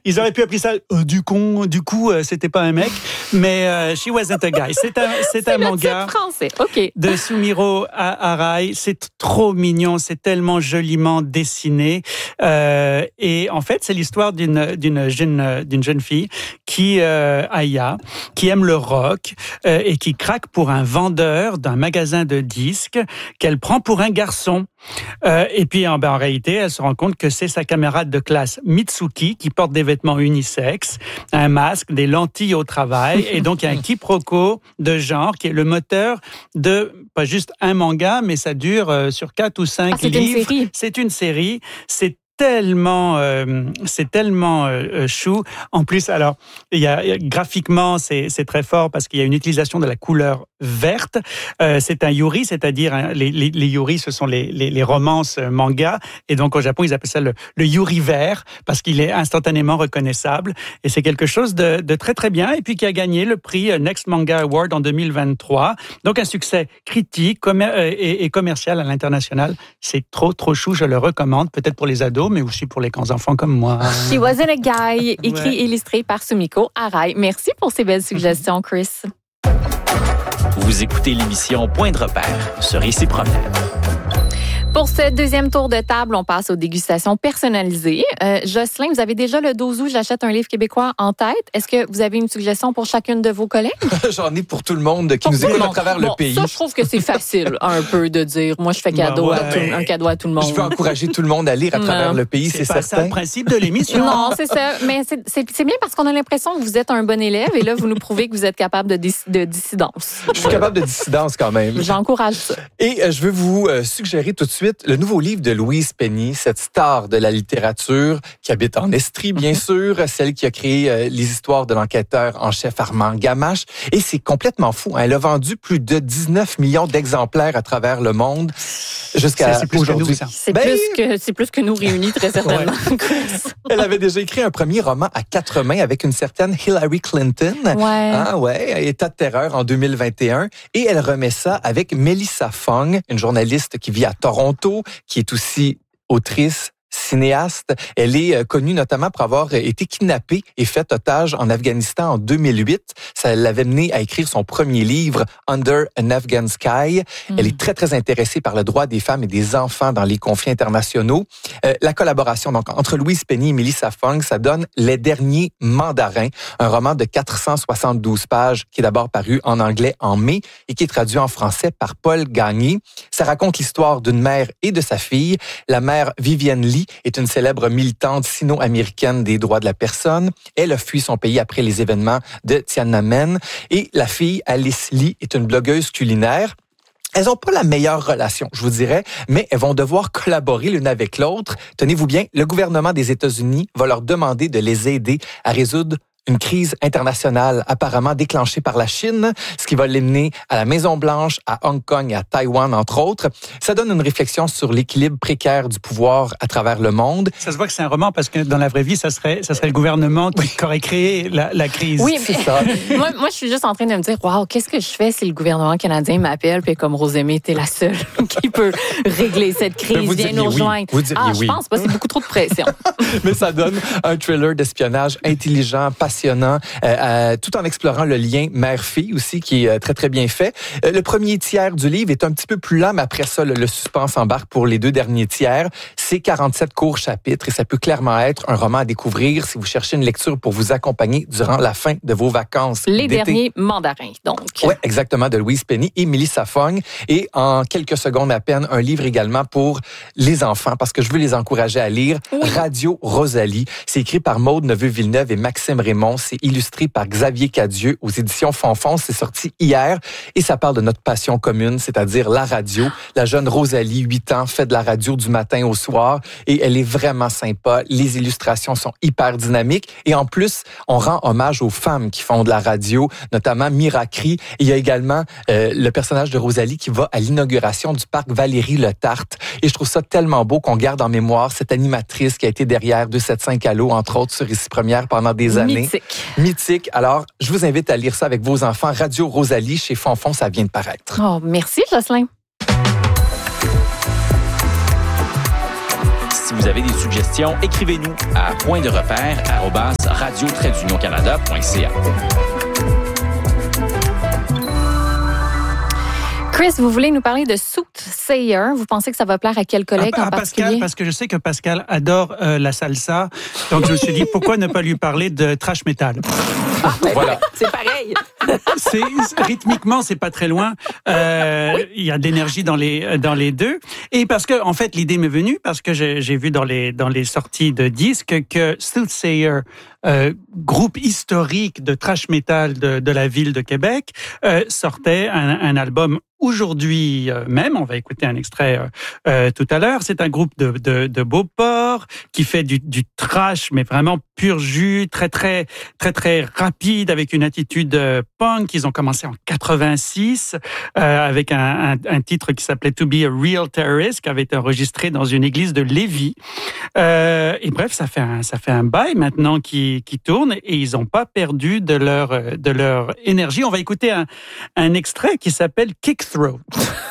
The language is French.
Ils auraient pu appeler ça du coup, c'était pas un mec, mais She Wasn't a Guy. C'est un manga français. OK. De Sumiro Arai. C'est trop mignon, c'est tellement joliment dessiné. Et en fait, c'est l'histoire d'une jeune fille qui Aya, qui aime le rock et qui craque pour un vendeur d'un magasin de disques qu'elle prend pour un garçon. Et puis en réalité, elle se rend compte que c'est sa camarade de classe Mitsuki qui porte des vêtements unisexes, un masque, des lentilles au travail, et donc il y a un quiproquo de genre qui est le moteur de pas juste un manga, mais ça dure sur 4 ou 5 livres. C'est une série. C'est tellement chou. En plus, alors, graphiquement, c'est très fort parce qu'il y a une utilisation de la couleur verte. C'est un yuri, c'est-à-dire les yuri, ce sont les romances manga. Et donc, au Japon, ils appellent ça le yuri vert parce qu'il est instantanément reconnaissable. Et c'est quelque chose de très, très bien. Et puis, qui a gagné le prix Next Manga Award en 2023. Donc, un succès critique et commercial à l'international. C'est trop, trop chou. Je le recommande, peut-être pour les ados, mais aussi pour les grands enfants comme moi. She Wasn't a Guy, écrit et illustré par Sumiko Arai. Merci pour ces belles suggestions, Chris. Vous écoutez l'émission Point de repère sur Ici Promenade. Pour ce deuxième tour de table, on passe aux dégustations personnalisées. Jocelyn, vous avez déjà le 12 août, j'achète un livre québécois en tête. Est-ce que vous avez une suggestion pour chacune de vos collègues? J'en ai pour tout le monde qui nous écoute à travers le pays. Ça, je trouve que c'est facile un peu de dire, moi, je fais un cadeau à tout le monde. Je veux encourager tout le monde à lire à travers le pays, c'est certain. C'est pas ça le principe de l'émission. Non, c'est ça. Mais c'est bien parce qu'on a l'impression que vous êtes un bon élève et là, vous nous prouvez que vous êtes capable de dissidence. Je suis capable de dissidence quand même. J'encourage ça. Et je veux vous suggérer tout de suite le nouveau livre de Louise Penny, cette star de la littérature qui habite en Estrie, bien sûr, celle qui a créé les histoires de l'enquêteur en chef Armand Gamache. Et c'est complètement fou. Elle a vendu plus de 19 millions d'exemplaires à travers le monde jusqu'à aujourd'hui. C'est plus que nous réunis, très certainement. Ouais. Elle avait déjà écrit un premier roman à 4 mains avec une certaine Hillary Clinton. État de terreur en 2021. Et elle remet ça avec Melissa Fong, une journaliste qui vit à Toronto, qui est aussi autrice, cinéaste. Elle est connue notamment pour avoir été kidnappée et faite otage en Afghanistan en 2008. Ça l'avait menée à écrire son premier livre, Under an Afghan Sky. Elle est très, très intéressée par le droit des femmes et des enfants dans les conflits internationaux. La collaboration donc entre Louise Penny et Melissa Fong, ça donne Les Derniers Mandarins, un roman de 472 pages qui est d'abord paru en anglais en mai et qui est traduit en français par Paul Gagné. Ça raconte l'histoire d'une mère et de sa fille. La mère Vivienne Lee est une célèbre militante sino-américaine des droits de la personne. Elle a fui son pays après les événements de Tiananmen. Et la fille, Alice Lee, est une blogueuse culinaire. Elles n'ont pas la meilleure relation, je vous dirais, mais elles vont devoir collaborer l'une avec l'autre. Tenez-vous bien, le gouvernement des États-Unis va leur demander de les aider à résoudre une crise internationale apparemment déclenchée par la Chine, ce qui va les mener à la Maison-Blanche, à Hong Kong et à Taïwan, entre autres. Ça donne une réflexion sur l'équilibre précaire du pouvoir à travers le monde. Ça se voit que c'est un roman parce que dans la vraie vie, ça serait le gouvernement qui aurait créé la crise. Oui, mais ça. moi, je suis juste en train de me dire, waouh, qu'est-ce que je fais si le gouvernement canadien m'appelle puis comme Rosemée, t'es la seule qui peut régler cette crise, viens nous rejoindre. Je pense pas, c'est beaucoup trop de pression. Mais ça donne un thriller d'espionnage intelligent, passionnant, tout en explorant le lien mère-fille aussi, qui est très, très bien fait. Le premier tiers du livre est un petit peu plus lent, mais après ça, le suspense embarque pour les 2 derniers tiers. C'est 47 courts chapitres et ça peut clairement être un roman à découvrir si vous cherchez une lecture pour vous accompagner durant la fin de vos vacances Les d'été. Derniers Mandarins, donc. Oui, exactement, de Louise Penny et Melissa Fong. Et en quelques secondes à peine, un livre également pour les enfants, parce que je veux les encourager à lire. Oui. Radio Rosalie. C'est écrit par Maude Neveu-Villeneuve et Maxime Raymond. C'est illustré par Xavier Cadieux aux éditions Fonfon. C'est sorti hier et ça parle de notre passion commune, c'est-à-dire la radio. La jeune Rosalie, 8 ans, fait de la radio du matin au soir et elle est vraiment sympa. Les illustrations sont hyper dynamiques et en plus, on rend hommage aux femmes qui font de la radio, notamment Miracri. Il y a également le personnage de Rosalie qui va à l'inauguration du parc Valérie Le Tarte. Et je trouve ça tellement beau qu'on garde en mémoire cette animatrice qui a été derrière 275 Allo, entre autres, sur Ici Première pendant des années. Mythique. Alors, je vous invite à lire ça avec vos enfants. Radio Rosalie, chez Fonfon, ça vient de paraître. Oh, merci, Jocelyn. Si vous avez des suggestions, écrivez-nous à pointderepère@radiorosalie.ca. radio-canada.ca. Chris, vous voulez nous parler de Soothsayer. Vous pensez que ça va plaire à quel collègue en particulier? Pascal, parce que je sais que Pascal adore la salsa. Donc, je me suis dit, pourquoi ne pas lui parler de thrash metal? Voilà. C'est pareil. Rythmiquement, c'est pas très loin. Il y a de l'énergie dans les deux. Et parce que, en fait, l'idée m'est venue parce que j'ai vu dans les sorties de disques que Soothsayer, groupe historique de thrash metal de la ville de Québec, sortait un album aujourd'hui même. On va écouter un extrait tout à l'heure. C'est un groupe de Beauport qui fait du thrash, mais vraiment pur jus, très très très très rapide, avec une attitude punk. Ils ont commencé en 86 avec un titre qui s'appelait To Be a Real Terrorist, qui avait été enregistré dans une église de Lévis. Et bref, ça fait un bail maintenant qui tourne, et ils n'ont pas perdu de leur énergie. On va écouter un extrait qui s'appelle Kick Throat.